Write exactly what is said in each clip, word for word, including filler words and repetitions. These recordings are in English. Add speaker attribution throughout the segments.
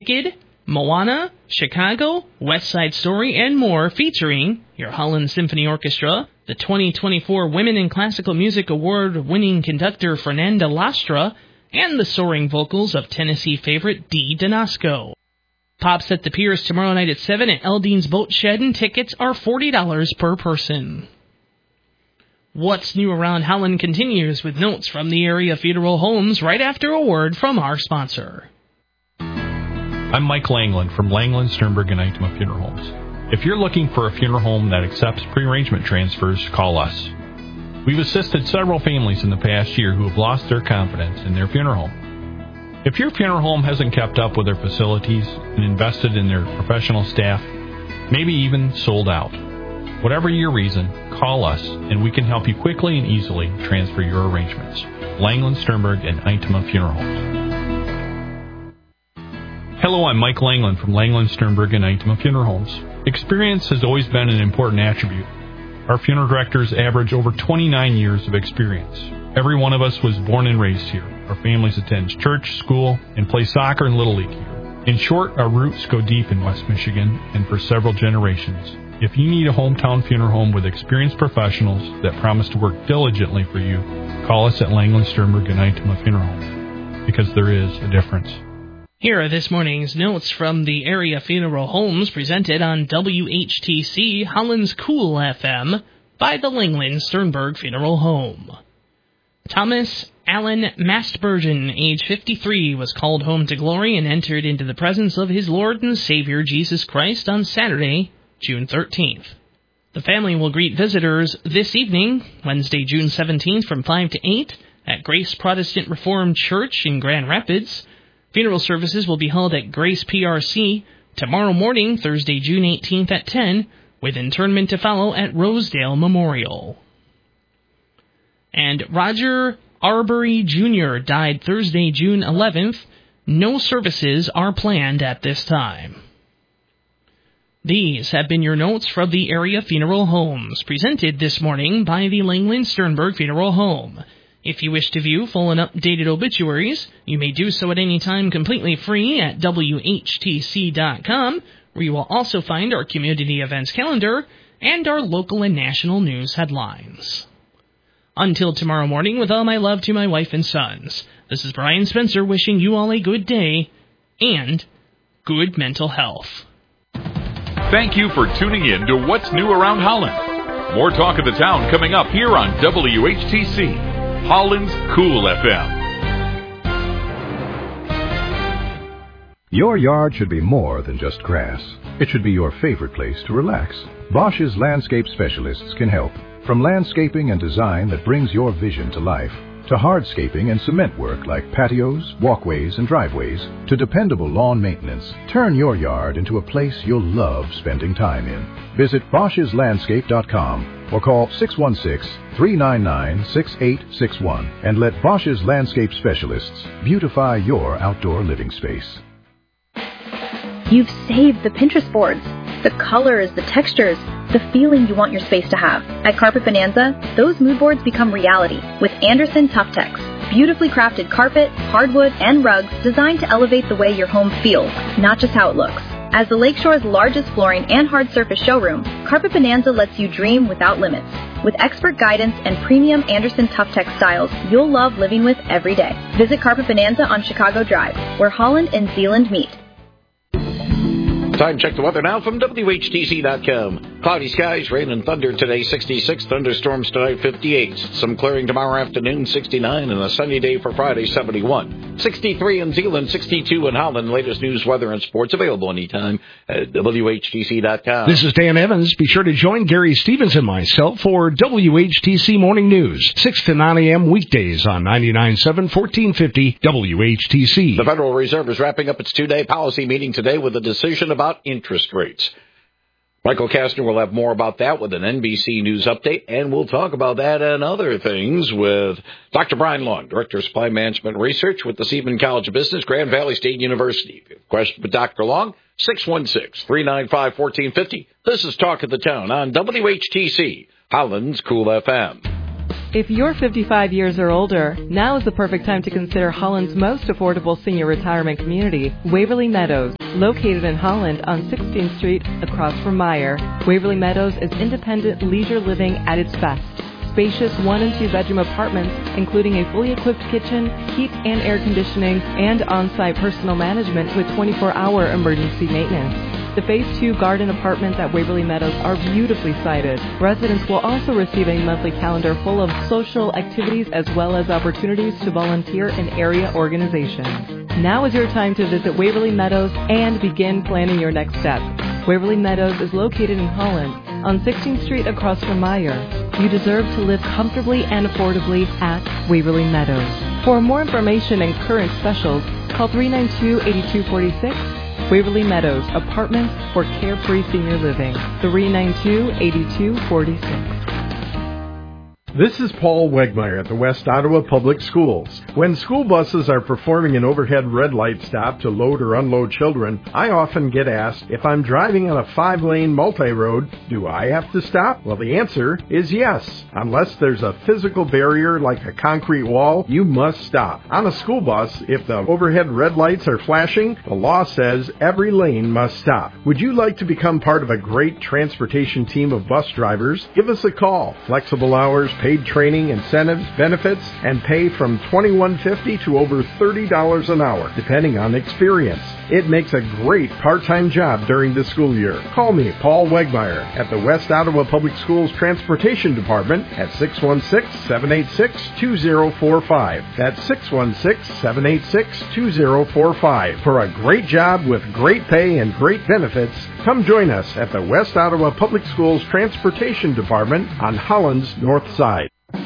Speaker 1: Wicked, Moana, Chicago, West Side Story, and more, featuring your Holland Symphony Orchestra, the twenty twenty-four Women in Classical Music Award-winning conductor Fernanda Lastra, and the soaring vocals of Tennessee favorite Dee Donasco. Pops at the Piers tomorrow night at seven at Eldine's Boat Shed, and tickets are forty dollars per person. What's New Around Holland continues with notes from the area funeral homes right after a word from our sponsor.
Speaker 2: I'm Mike Langland from Langland, Sternberg, and Itema Funeral Homes. If you're looking for a funeral home that accepts pre-arrangement transfers, call us. We've assisted several families in the past year who have lost their confidence in their funeral home. If your funeral home hasn't kept up with their facilities and invested in their professional staff, maybe even sold out, whatever your reason, call us and we can help you quickly and easily transfer your arrangements. Langland, Sternberg, and Itema Funeral Homes. Hello, I'm Mike Langland from Langland, Sternberg, and Itema Funeral Homes. Experience has always been an important attribute. Our funeral directors average over twenty-nine years of experience. Every one of us was born and raised here. Our families attend church, school, and play soccer and Little League here. In short, our roots go deep in West Michigan and for several generations. If you need a hometown funeral home with experienced professionals that promise to work diligently for you, call us at Langland, Sternberg, and Itema Funeral Home, because there is a difference.
Speaker 1: Here are this morning's notes from the area funeral homes presented on W H T C Holland's Cool F M by the Langland Sternberg Funeral Home. Thomas Allen Mastbergen, age fifty-three, was called home to glory and entered into the presence of his Lord and Savior Jesus Christ on Saturday, June thirteenth. The family will greet visitors this evening, Wednesday, June seventeenth, from five to eight at Grace Protestant Reformed Church in Grand Rapids. Funeral services will be held at Grace P R C tomorrow morning, Thursday, June eighteenth at ten, with interment to follow at Rosedale Memorial. And Roger Arbery Junior died Thursday, June eleventh. No services are planned at this time. These have been your notes from the area funeral homes, presented this morning by the Langland Sternberg Funeral Home. If you wish to view full and updated obituaries, you may do so at any time completely free at W H T C dot com, where you will also find our community events calendar and our local and national news headlines. Until tomorrow morning, with all my love to my wife and sons, this is Brian Spencer wishing you all a good day and good mental health.
Speaker 3: Thank you for tuning in to What's New Around Holland. More talk of the town coming up here on W H T C, Holland's Cool F M.
Speaker 4: Your yard should be more than just grass. It should be your favorite place to relax. Bosch's landscape specialists can help. From landscaping and design that brings your vision to life, to hardscaping and cement work like patios, walkways, and driveways, to dependable lawn maintenance, turn your yard into a place you'll love spending time in. Visit Bosch's Landscape dot com or call six one six, three nine nine, six eight six one and let Bosch's Landscape Specialists beautify your outdoor living space.
Speaker 5: You've saved the Pinterest boards, the colors, the textures, the feeling you want your space to have. At Carpet Bonanza, those mood boards become reality with Anderson Tough Tex. Beautifully crafted carpet, hardwood, and rugs designed to elevate the way your home feels, not just how it looks. As the Lakeshore's largest flooring and hard surface showroom, Carpet Bonanza lets you dream without limits. With expert guidance and premium Anderson Tough Tex styles you'll love living with every day. Visit Carpet Bonanza on Chicago Drive, where Holland and Zeeland meet.
Speaker 6: Time check the weather now from W H T C dot com. Cloudy skies, rain and thunder today, sixty-six. Thunderstorms tonight, fifty-eight. Some clearing tomorrow afternoon, sixty-nine. And a sunny day for Friday, seventy-one. sixty-three in Zeeland, sixty-two in Holland. Latest news, weather, and sports available anytime at W H T C dot com.
Speaker 7: This is Dan Evans. Be sure to join Gary Stevens and myself for W H T C Morning News, six to nine a.m. weekdays on ninety-nine point seven, fourteen fifty W H T C.
Speaker 6: The Federal Reserve is wrapping up its two-day policy meeting today with a decision about interest rates. Michael Kastner will have more about that with an N B C News update, and we'll talk about that and other things with Doctor Brian Long, Director of Supply Management Research with the Seaman College of Business, Grand Valley State University. If you have a question for Doctor Long, six one six, three nine five, one four five zero. This is Talk of the Town on W H T C, Holland's Cool F M.
Speaker 8: If you're fifty-five years or older, now is the perfect time to consider Holland's most affordable senior retirement community, Waverly Meadows. Located in Holland on sixteenth Street across from Meyer, Waverly Meadows is independent leisure living at its best. Spacious one and two bedroom apartments, including a fully equipped kitchen, heat and air conditioning, and on-site personal management with twenty-four hour emergency maintenance. The Phase two garden apartments at Waverly Meadows are beautifully sited. Residents will also receive a monthly calendar full of social activities as well as opportunities to volunteer in area organizations. Now is your time to visit Waverly Meadows and begin planning your next step. Waverly Meadows is located in Holland on sixteenth Street across from Meyer. You deserve to live comfortably and affordably at Waverly Meadows. For more information and current specials, call three nine two, eight two four six. Waverly Meadows, apartments for carefree senior living. three nine two, eight two four six.
Speaker 9: This is Paul Wegmeyer at the West Ottawa Public Schools. When school buses are performing an overhead red light stop to load or unload children, I often get asked, if I'm driving on a five-lane multi-road, do I have to stop? Well, the answer is yes. Unless there's a physical barrier like a concrete wall, you must stop. On a school bus, if the overhead red lights are flashing, the law says every lane must stop. Would you like to become part of a great transportation team of bus drivers? Give us a call. Flexible hours, paid training, incentives, benefits, and pay from twenty-one fifty to over thirty dollars an hour, depending on experience. It makes a great part-time job during the school year. Call me, Paul Wegmeyer, at the West Ottawa Public Schools Transportation Department at six one six, seven eight six, two zero four five. That's six one six, seven eight six, two zero four five. For a great job with great pay and great benefits, come join us at the West Ottawa Public Schools Transportation Department on Holland's North Side.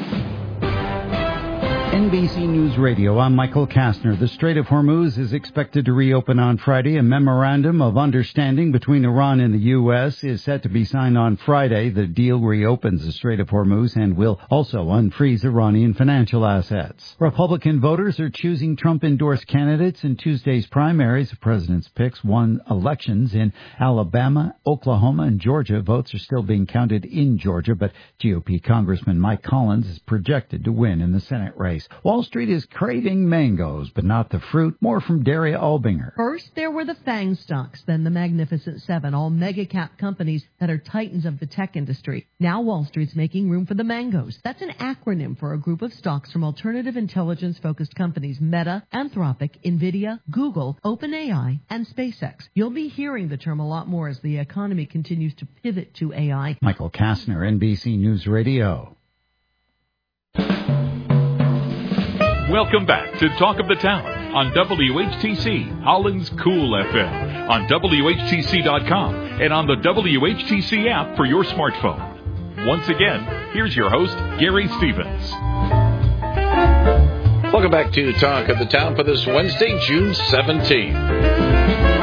Speaker 10: N B C News Radio, I'm Michael Kastner. The Strait of Hormuz is expected to reopen on Friday. A memorandum of understanding between Iran and the U S is set to be signed on Friday. The deal reopens the Strait of Hormuz and will also unfreeze Iranian financial assets. Republican voters are choosing Trump-endorsed candidates in Tuesday's primaries. The president's picks won elections in Alabama, Oklahoma, and Georgia. Votes are still being counted in Georgia, but G O P Congressman Mike Collins is projected to win in the Senate race. Wall Street is craving mangoes, but not the fruit. More from Daria Albinger.
Speaker 11: First, there were the FANG stocks, then the Magnificent Seven, all mega-cap companies that are titans of the tech industry. Now Wall Street's making room for the mangoes. That's an acronym for a group of stocks from alternative intelligence-focused companies Meta, Anthropic, NVIDIA, Google, OpenAI, and SpaceX. You'll be hearing the term a lot more as the economy continues to pivot to A I.
Speaker 10: Michael Kastner, N B C News Radio.
Speaker 3: Welcome back to Talk of the Town on W H T C, Holland's Cool F M, on W H T C dot com, and on the W H T C app for your smartphone. Once again, here's your host, Gary Stevens.
Speaker 6: Welcome back to Talk of the Town for this Wednesday, June seventeenth.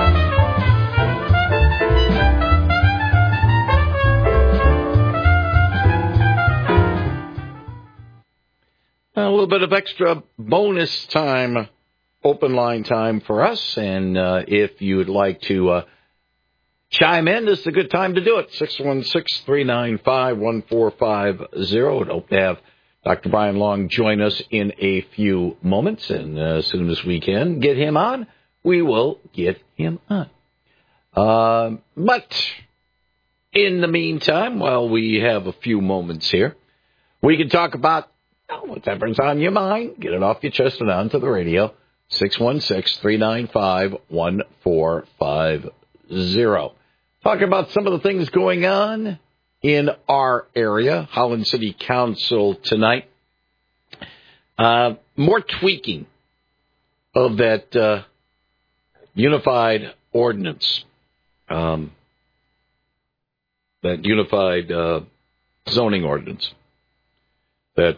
Speaker 6: A little bit of extra bonus time, open line time for us. And uh, if you would like to uh, chime in, this is a good time to do it. six one six, three nine five, one four five zero. I'd hope to have Doctor Brian Long join us in a few moments. And uh, as soon as we can get him on, we will get him on. Uh, but in the meantime, while we have a few moments here, we can talk about oh, whatever's on your mind. Get it off your chest and onto the radio. six one six, three nine five, one four five zero. Talking about some of the things going on in our area. Holland City Council tonight. Uh, more tweaking of that uh, unified ordinance. Um, that unified uh, zoning ordinance. That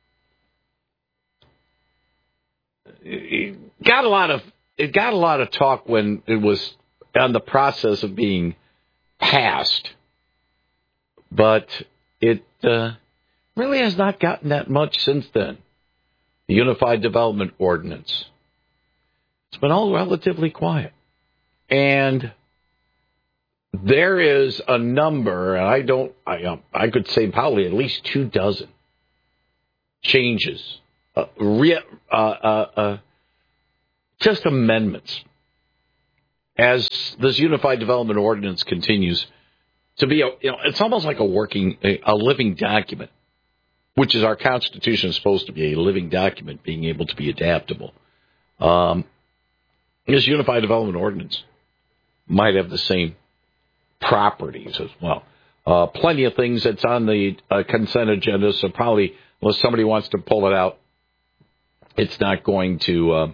Speaker 6: It got a lot of it got a lot of talk when it was on the process of being passed, but it uh, really has not gotten that much since then. The Unified Development Ordinance. It's been all relatively quiet, and there is a number, and I don't, I um, I could say probably at least two dozen changes, uh, re, uh, uh, uh, just amendments, as this Unified Development Ordinance continues to be, a, you know, it's almost like a working, a, a living document, which is our Constitution is supposed to be a living document, being able to be adaptable. Um, this Unified Development Ordinance might have the same properties as well. Uh, plenty of things that's on the uh, consent agenda, so probably, unless somebody wants to pull it out, it's not going to, uh,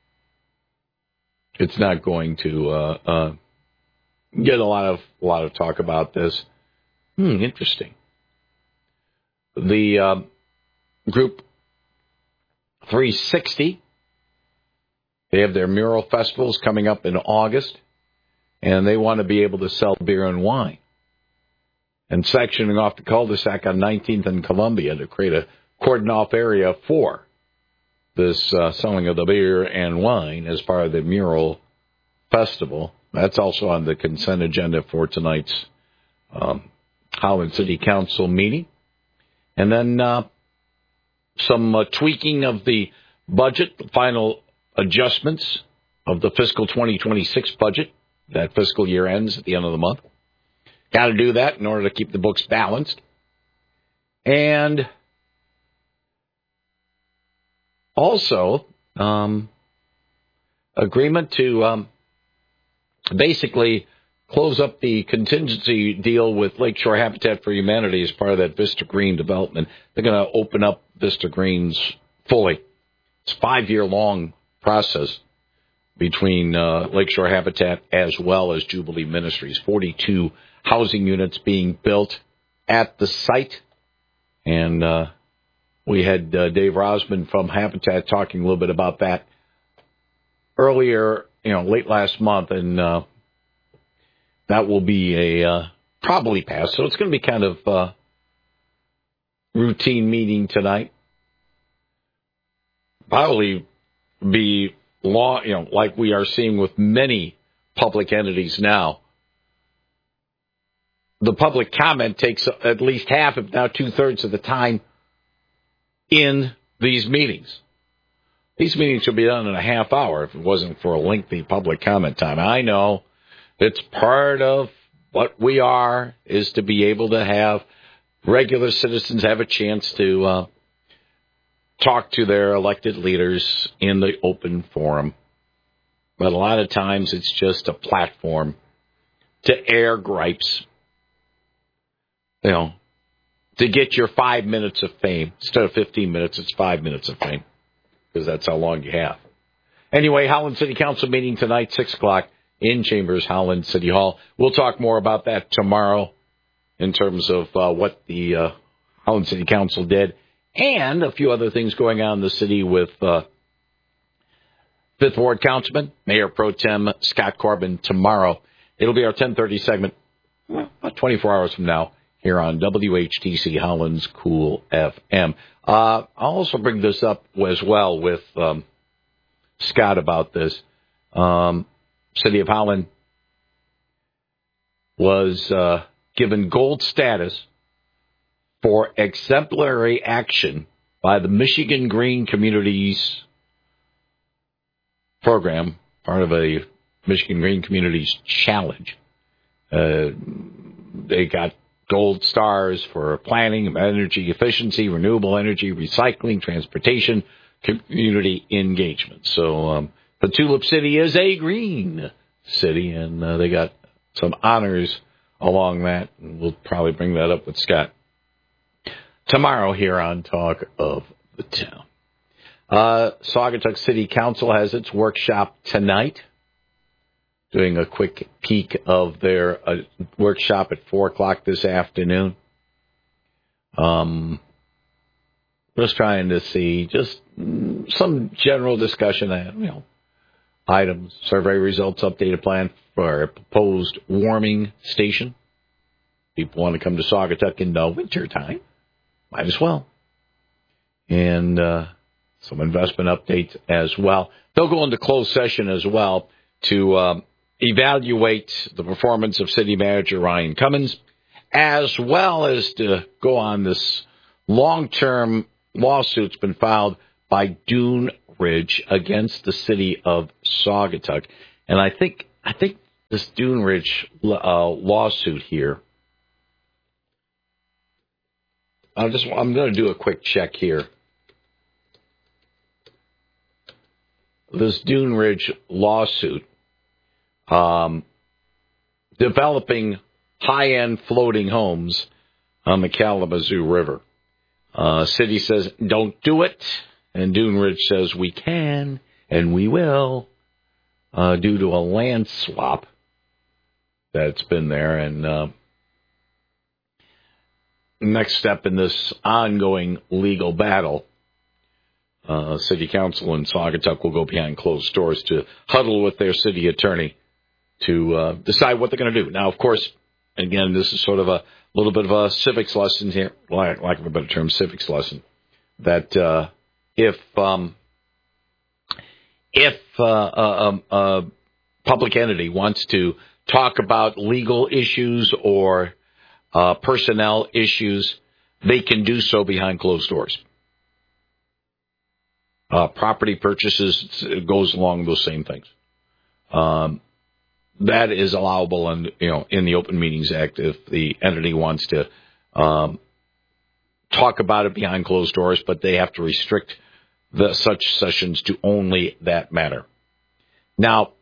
Speaker 6: it's not going to uh, uh, get a lot of a lot of talk about this. Hmm, interesting. The uh, group three sixty, they have their mural festivals coming up in August, and they want to be able to sell beer and wine. And sectioning off the cul-de-sac on nineteenth and Columbia to create a cordon-off area for this uh, selling of the beer and wine as part of the mural festival. That's also on the consent agenda for tonight's um, Holland City Council meeting. And then uh, some uh, tweaking of the budget, the final adjustments of the fiscal twenty twenty-six budget. That fiscal year ends at the end of the month. Got to do that in order to keep the books balanced. And also, um, agreement to um, basically close up the contingency deal with Lakeshore Habitat for Humanity as part of that Vista Green development. They're going to open up Vista Greens fully. It's a five-year-long process between uh, Lakeshore Habitat as well as Jubilee Ministries. forty-two housing units being built at the site. And uh, we had uh, Dave Rosman from Habitat talking a little bit about that earlier, you know, late last month. And uh, that will be a uh, probably pass. So it's going to be kind of uh, routine meeting tonight. Probably be law, you know, like we are seeing with many public entities now. The public comment takes at least half, if not two-thirds of the time in these meetings. These meetings should be done in a half hour if it wasn't for a lengthy public comment time. I know it's part of what we are, is to be able to have regular citizens have a chance to uh, talk to their elected leaders in the open forum. But a lot of times it's just a platform to air gripes. You know, to get your five minutes of fame. Instead of fifteen minutes, it's five minutes of fame, because that's how long you have. Anyway, Holland City Council meeting tonight, six o'clock in Chambers, Holland City Hall. We'll talk more about that tomorrow in terms of uh, what the uh, Holland City Council did, and a few other things going on in the city with uh, Fifth Ward Councilman, Mayor Pro Tem Scott Corbin tomorrow. It'll be our ten thirty segment, well, about twenty-four hours from now, here on W H T C Holland's Cool F M. Uh, I'll also bring this up as well with um, Scott about this. Um, City of Holland was uh, given gold status for exemplary action by the Michigan Green Communities program, part of a Michigan Green Communities challenge. Uh, they got gold stars for planning, energy efficiency, renewable energy, recycling, transportation, community engagement. So um, the Tulip City is a green city, and uh, they got some honors along that. And we'll probably bring that up with Scott tomorrow here on Talk of the Town. Uh, Saugatuck City Council has its workshop tonight. Doing a quick peek of their uh, workshop at four o'clock this afternoon. Um, just trying to see just some general discussion, you know, items, survey results, updated plan for a proposed warming station. People want to come to Saugatuck in the winter time, might as well. And uh, some investment updates as well. They'll go into closed session as well to um, evaluate the performance of City Manager Ryan Cummins, as well as to go on this long-term lawsuit's been filed by Dune Ridge against the city of Saugatuck. And I think I think this Dune Ridge uh, lawsuit here, I'm just I'm going to do a quick check here. This Dune Ridge lawsuit, um, developing high-end floating homes on the Kalamazoo River. Uh, city says, don't do it. And Dune Ridge says, we can and we will, uh, due to a land swap that's been there. And uh, next step in this ongoing legal battle, uh, City Council in Saugatuck will go behind closed doors to huddle with their city attorney to uh, decide what they're going to do. Now, of course, again, this is sort of a little bit of a civics lesson here, lack, lack of a better term, civics lesson, that uh, if um, if uh, a, a, a public entity wants to talk about legal issues or uh, personnel issues, they can do so behind closed doors. Uh, property purchases, it goes along those same things. Um, that is allowable in, you know, in the Open Meetings Act if the entity wants to um, talk about it behind closed doors, but they have to restrict the such sessions to only that matter. Now,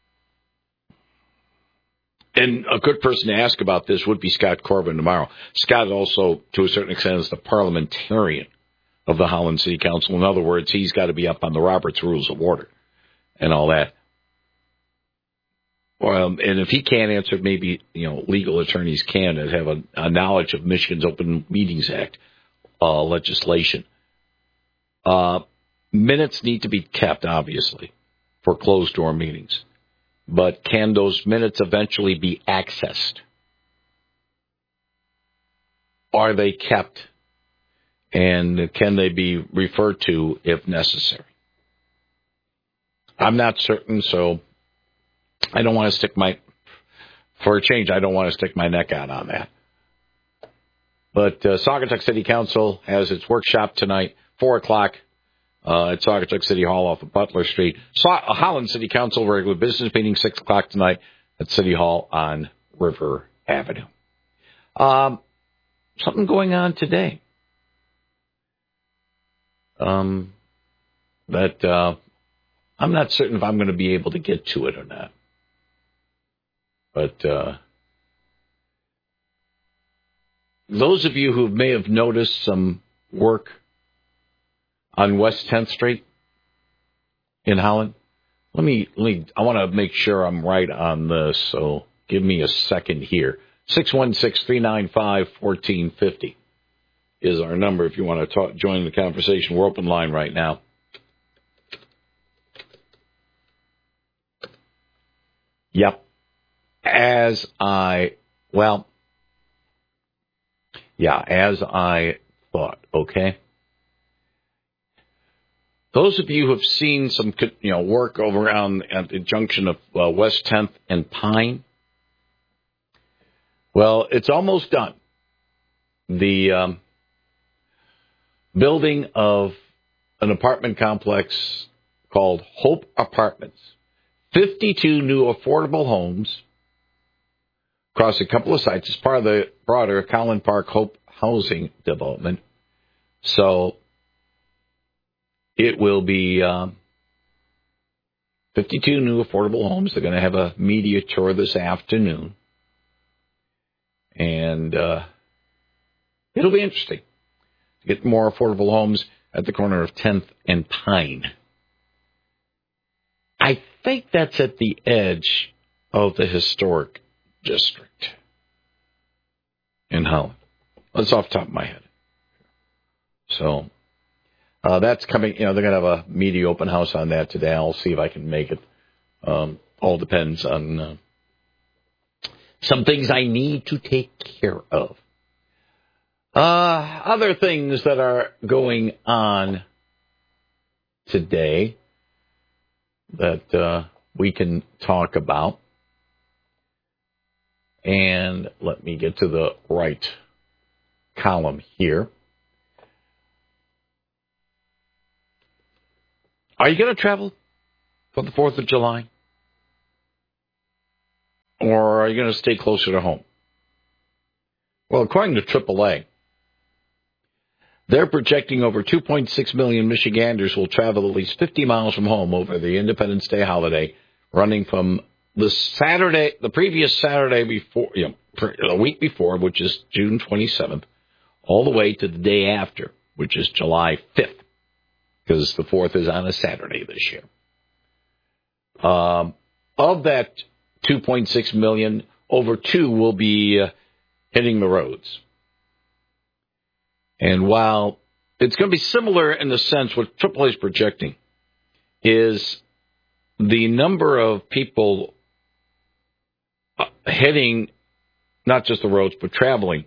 Speaker 6: and a good person to ask about this would be Scott Corbin tomorrow. Scott also, to a certain extent, is the parliamentarian of the Holland City Council. In other words, he's got to be up on the Roberts Rules of Order and all that. Well, and if he can't answer, maybe, you know, legal attorneys can and have a, a knowledge of Michigan's Open Meetings Act uh, legislation. Uh, minutes need to be kept, obviously, for closed-door meetings. But can those minutes eventually be accessed? Are they kept? And can they be referred to if necessary? I'm not certain, so I don't want to stick my, for a change, I don't want to stick my neck out on that. But uh, Saugatuck City Council has its workshop tonight, four o'clock, uh, at Saugatuck City Hall off of Butler Street. Sa- Holland City Council regular business meeting, six o'clock tonight at City Hall on River Avenue. Um, something going on today. Um, that uh, I'm not certain if I'm going to be able to get to it or not. But uh, those of you who may have noticed some work on West tenth Street in Holland, let me, let me I want to make sure I'm right on this, so give me a second here. six one six, three nine five, one four five zero is our number if you want to talk, join the conversation. We're open line right now. Yep. As I, well, yeah, as I thought, okay? Those of you who have seen some, you know, work over around at the junction of uh, West tenth and Pine, well, it's almost done. The um, building of an apartment complex called Hope Apartments, fifty-two new affordable homes across a couple of sites as part of the broader Collin Park Hope housing development. So it will be um, fifty-two new affordable homes. They're going to have a media tour this afternoon. And uh, it'll be interesting to get more affordable homes at the corner of tenth and Pine. I think that's at the edge of the historic district in Holland. That's off the top of my head. So uh, that's coming. You know, they're going to have a media open house on that today. I'll see if I can make it. Um, all depends on uh, some things I need to take care of. Uh, other things that are going on today that uh, we can talk about. And let me get to the right column here. Are you going to travel for the fourth of July? Or are you going to stay closer to home? Well, according to triple A, they're projecting over two point six million Michiganders will travel at least fifty miles from home over the Independence Day holiday, running from the Saturday, the previous Saturday before, you know, a week before, which is June twenty-seventh, all the way to the day after, which is July fifth, because the fourth is on a Saturday this year. Um, of that two point six million, over two will be uh, hitting the roads. And while it's going to be similar in the sense what triple A is projecting is the number of people heading not just the roads but traveling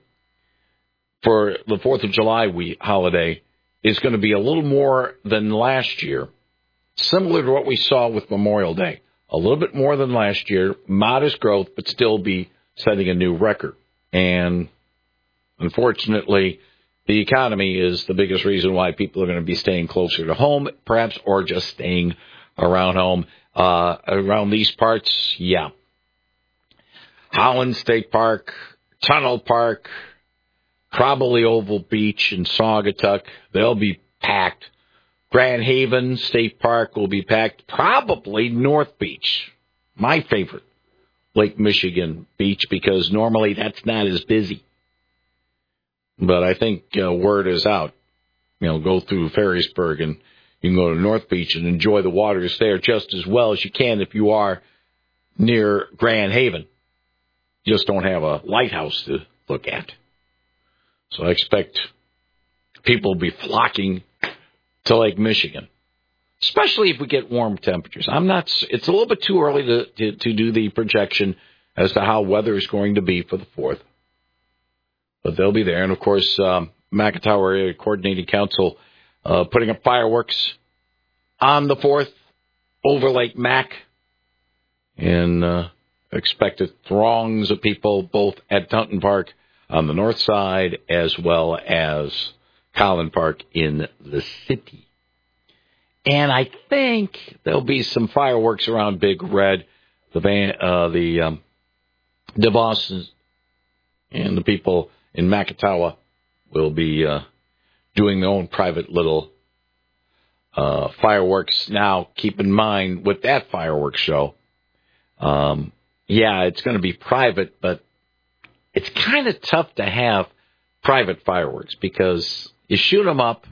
Speaker 6: for the fourth of July week holiday is going to be a little more than last year, similar to what we saw with Memorial Day. A little bit more than last year, modest growth, but still be setting a new record. And unfortunately, the economy is the biggest reason why people are going to be staying closer to home, perhaps, or just staying around home. Uh, around these parts, yeah. Holland State Park, Tunnel Park, probably Oval Beach and Saugatuck, they'll be packed. Grand Haven State Park will be packed. Probably North Beach, my favorite Lake Michigan beach, because normally that's not as busy. But I think uh, word is out. You know, go through Ferrisburg and you can go to North Beach and enjoy the waters there just as well as you can if you are near Grand Haven. You just don't have a lighthouse to look at. So I expect people will be flocking to Lake Michigan, especially if we get warm temperatures. I'm not. It's a little bit too early to, to, to do the projection as to how weather is going to be for the fourth. But they'll be there. And, of course, um, McIntyre Area Coordinating Council uh, putting up fireworks on the fourth over Lake Mac. And uh, expected throngs of people both at Taunton Park on the north side as well as Collin Park in the city. And I think there'll be some fireworks around Big Red. The, van, uh, the um, DeVos and the people in Macatawa will be uh, doing their own private little uh, fireworks. Now, keep in mind, with that fireworks show, um, yeah, it's going to be private, but it's kind of tough to have private fireworks because you shoot them up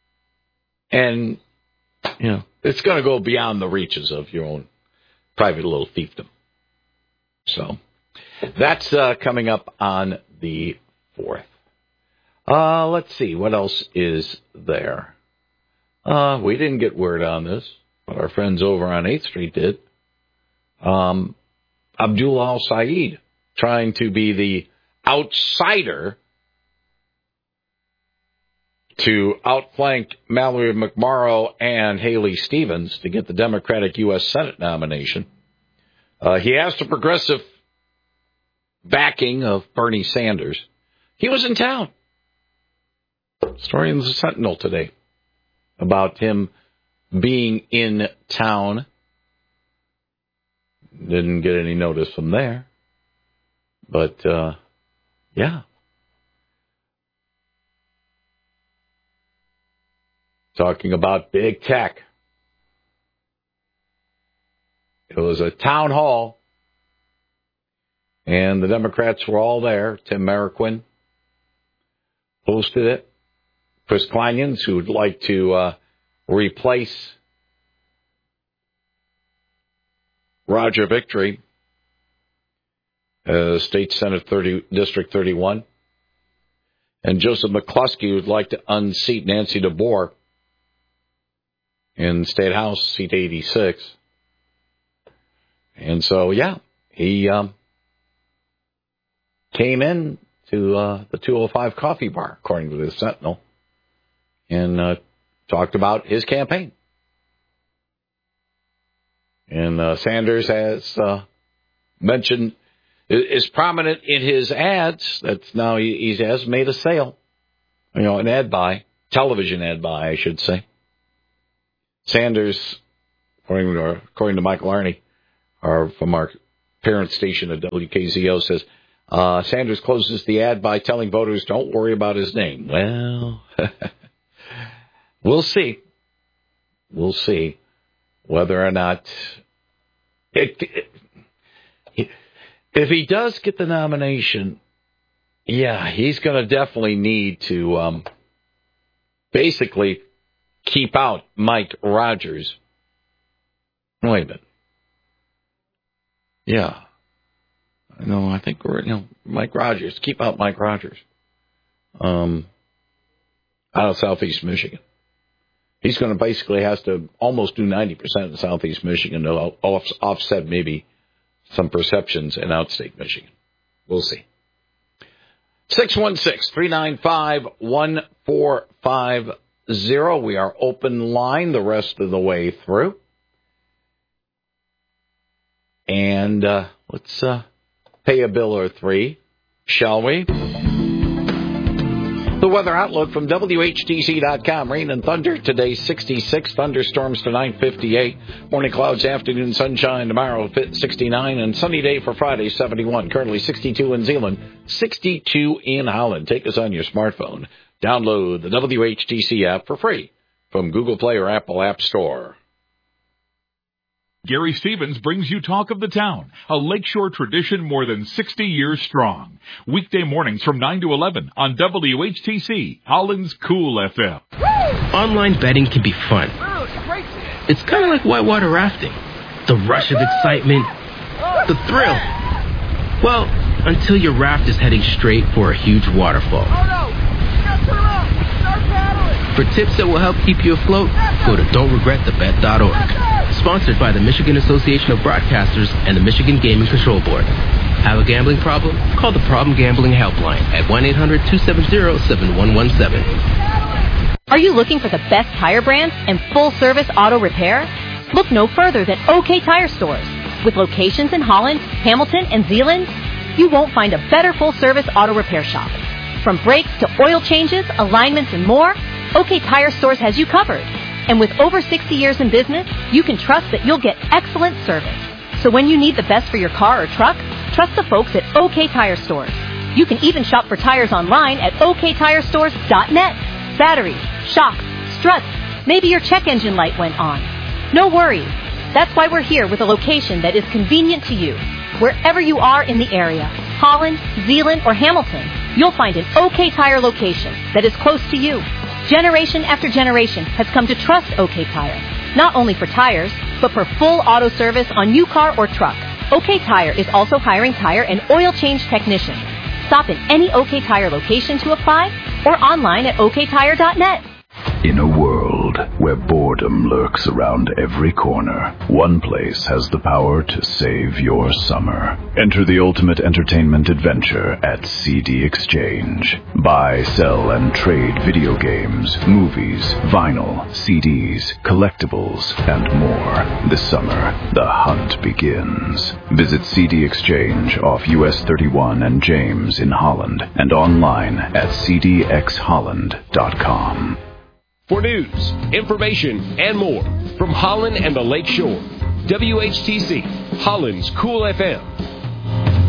Speaker 6: and, you know, it's going to go beyond the reaches of your own private little fiefdom. So that's uh, coming up on the fourth. Uh, let's see, what else is there? Uh, we didn't get word on this, but our friends over on eighth Street did. Um, Abdul Al-Saeed trying to be the outsider to outflank Mallory McMorrow and Haley Stevens to get the Democratic U S Senate nomination. Uh, he has the progressive backing of Bernie Sanders. He was in town. Story in the Sentinel today about him being in town. Didn't get any notice from there. But, uh, yeah. Talking about big tech. It was a town hall, and the Democrats were all there. Tim Marroquin hosted it. Chris Kleinjans, who would like to uh, replace Roger Victory, uh, State Senate thirty, District thirty-one, and Joseph McCluskey would like to unseat Nancy DeBoer in State House, seat eighty-six. And so, yeah, he um, came in to uh, the two oh five Coffee Bar, according to the Sentinel, and uh, talked about his campaign. And uh, Sanders has uh, mentioned, is prominent in his ads. That's now he, he has made a sale, you know, an ad buy, television ad buy, I should say. Sanders, according to, according to Michael Arney, or from our parent station at W K Z O, says, uh, Sanders closes the ad by telling voters, don't worry about his name. Well, we'll see. We'll see whether or not... It, it, if he does get the nomination, yeah, he's going to definitely need to um, basically keep out Mike Rogers. Wait a minute. Yeah. No, I think we're, you know, Mike Rogers. Keep out Mike Rogers. Um, out of Southeast Michigan. He's going to basically has to almost do ninety percent of Southeast Michigan to off, offset maybe some perceptions in outstate Michigan. We'll see. six one six, three nine five, one four five zero. We are open line the rest of the way through. And uh, let's uh, pay a bill or three, shall we? The weather outlook from W H T C dot com. Rain and thunder today, sixty-six. Thunderstorms tonight, fifty-eight. Morning clouds, afternoon sunshine tomorrow, sixty-nine. And sunny day for Friday, seventy-one. Currently sixty-two in Zeeland, sixty-two in Holland. Take us on your smartphone. Download the W H T C app for free from Google Play or Apple App Store.
Speaker 3: Gary Stevens brings you Talk of the Town, a Lakeshore tradition more than sixty years strong. Weekday mornings from nine to eleven on W H T C, Holland's Cool F M.
Speaker 12: Online betting can be fun. It's kind of like whitewater rafting. The rush of excitement, the thrill. Well, until your raft is heading straight for a huge waterfall. For tips that will help keep you afloat, go to don't regret the bet dot org. Sponsored by the Michigan Association of Broadcasters and the Michigan Gaming Control Board. Have a gambling problem? Call the Problem Gambling Helpline at one eight hundred two seven zero seven one one seven.
Speaker 13: Are you looking for the best tire brands and full-service auto repair? Look no further than OK Tire Stores. With locations in Holland, Hamilton, and Zeeland, you won't find a better full-service auto repair shop. From brakes to oil changes, alignments, and more, OK Tire Stores has you covered. And with over sixty years in business, you can trust that you'll get excellent service. So when you need the best for your car or truck, trust the folks at OK Tire Stores. You can even shop for tires online at O K tire stores dot net. Batteries, shocks, struts, maybe your check engine light went on. No worries. That's why we're here with a location that is convenient to you. Wherever you are in the area, Holland, Zeeland, or Hamilton, you'll find an OK Tire location that is close to you. Generation after generation has come to trust OK Tire, not only for tires, but for full auto service on new car or truck. OK Tire is also hiring tire and oil change technicians. Stop in any OK Tire location to apply or online at O K tire dot net.
Speaker 14: In a world where boredom lurks around every corner, one place has the power to save your summer. Enter the ultimate entertainment adventure at C D Exchange. Buy, sell, and trade video games, movies, vinyl, C Ds, collectibles, and more. This summer, the hunt begins. Visit C D Exchange off U S thirty-one and James in Holland and online at c d x holland dot com.
Speaker 15: For news, information, and more from Holland and the Lake Shore, W H T C, Holland's Cool F M.